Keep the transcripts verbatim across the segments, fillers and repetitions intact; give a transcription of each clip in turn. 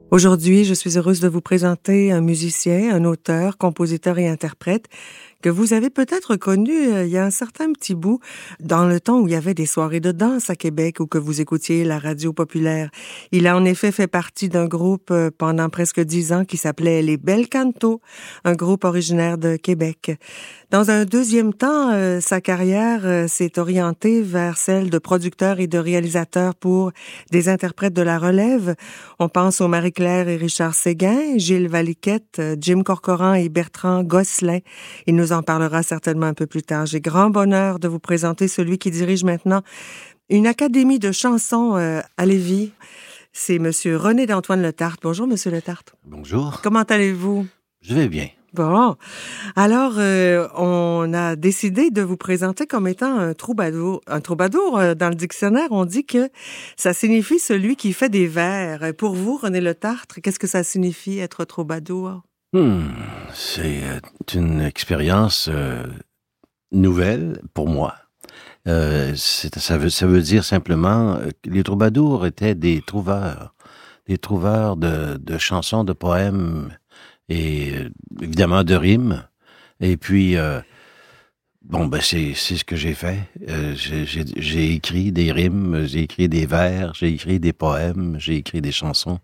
Aujourd'hui, je suis heureuse de vous présenter un musicien, un auteur, compositeur et interprète que vous avez peut-être connu euh, il y a un certain petit bout, dans le temps où il y avait des soirées de danse à Québec ou que vous écoutiez la radio populaire. Il a en effet fait partie d'un groupe euh, pendant presque dix ans qui s'appelait les Bel Canto, un groupe originaire de Québec. Dans un deuxième temps, euh, sa carrière euh, s'est orientée vers celle de producteur et de réalisateur pour des interprètes de la relève. On pense aux Marie-Claire et Richard Séguin, Gilles Valiquette, euh, Jim Corcoran et Bertrand Gosselin. Il nous en parlera certainement un peu plus tard. J'ai grand bonheur de vous présenter celui qui dirige maintenant une académie de chansons euh, à Lévis. C'est Monsieur René d'Antoine Letarte. Bonjour, Monsieur Letarte. Bonjour. Comment allez-vous? Je vais bien. Bon. Alors, euh, on a décidé de vous présenter comme étant un troubadour. Un troubadour, euh, dans le dictionnaire, on dit que ça signifie celui qui fait des vers. Pour vous, René Letarte, qu'est-ce que ça signifie être troubadour? Hmm, c'est euh, une expérience euh, nouvelle pour moi. Euh, c'est, ça, veut, ça veut dire simplement que les troubadours étaient des trouveurs, des trouveurs de, de chansons, de poèmes et euh, évidemment de rimes. Et puis, euh, bon, ben c'est, c'est ce que j'ai fait. Euh, j'ai, j'ai, j'ai écrit des rimes, j'ai écrit des vers, j'ai écrit des poèmes, j'ai écrit des chansons.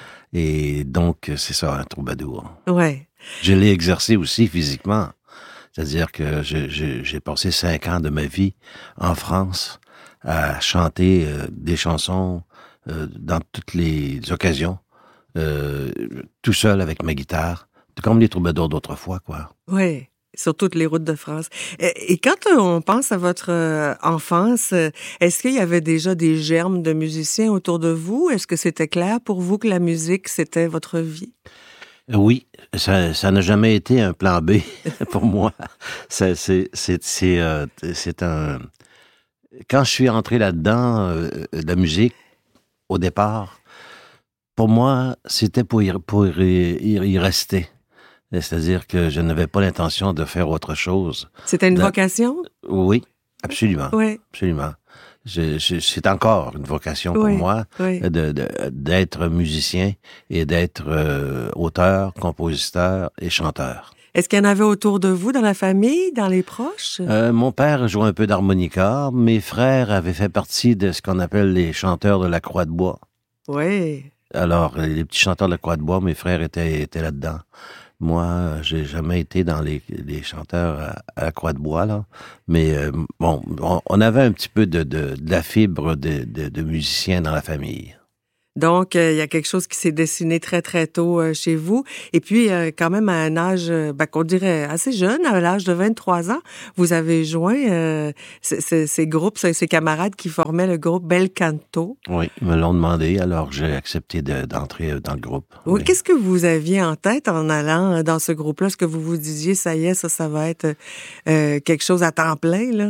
Et donc, c'est ça, un troubadour. Ouais. Je l'ai exercé aussi physiquement. C'est-à-dire que je, je, j'ai passé cinq ans de ma vie en France à chanter euh, des chansons euh, dans toutes les occasions, euh, tout seul avec ma guitare, comme les troubadours d'autrefois, quoi. Oui. Sur toutes les routes de France. Et, et quand on pense à votre euh, enfance, est-ce qu'il y avait déjà des germes de musiciens autour de vous? Est-ce que c'était clair pour vous que la musique, c'était votre vie? Oui, ça, ça n'a jamais été un plan B pour moi. Ça, c'est, c'est, c'est, euh, c'est un... Quand je suis entré là-dedans, euh, la musique, au départ, pour moi, c'était pour y, pour y, y rester. C'est-à-dire que je n'avais pas l'intention de faire autre chose. C'était une de... vocation? Oui, absolument. Oui. Absolument. Je, je, c'est encore une vocation pour oui, moi oui. De, de, d'être musicien et d'être euh, auteur, compositeur et chanteur. Est-ce qu'il y en avait autour de vous, dans la famille, dans les proches? Euh, mon père jouait un peu d'harmonica. Mes frères avaient fait partie de ce qu'on appelle les chanteurs de la Croix de Bois. Oui. Alors, les petits chanteurs de la Croix de Bois, mes frères étaient, étaient là-dedans. Moi, j'ai jamais été dans les, les chanteurs à, à la Croix de Bois, là. Mais euh, bon, on, on avait un petit peu de, de, de la fibre de, de, de musicien dans la famille. Donc, euh, il y a quelque chose qui s'est dessiné très, très tôt euh, chez vous. Et puis, euh, quand même, à un âge, euh, ben, qu'on dirait assez jeune, à l'âge de vingt-trois ans, vous avez joint euh, c- c- ces groupes, ces, ces camarades qui formaient le groupe Bel Canto. Oui, ils me l'ont demandé, alors j'ai accepté de, d'entrer dans le groupe. Oui. Oui. Qu'est-ce que vous aviez en tête en allant dans ce groupe-là? Est-ce que vous vous disiez, ça y est, ça, ça va être euh, quelque chose à temps plein, là?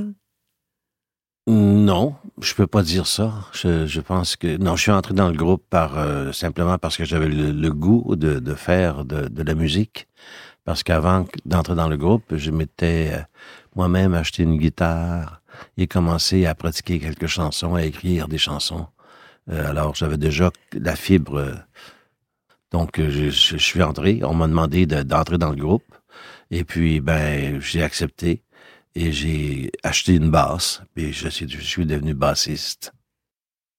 Non, je peux pas dire ça. Je, je pense que non, je suis entré dans le groupe par euh, simplement parce que j'avais le, le goût de, de faire de, de la musique. Parce qu'avant d'entrer dans le groupe, je m'étais euh, moi-même acheté une guitare et commencé à pratiquer quelques chansons, à écrire des chansons. Euh, alors j'avais déjà la fibre. Euh, donc je, je, je suis entré. On m'a demandé de, d'entrer dans le groupe et puis ben j'ai accepté. Et j'ai acheté une basse, puis je suis, je suis devenu bassiste.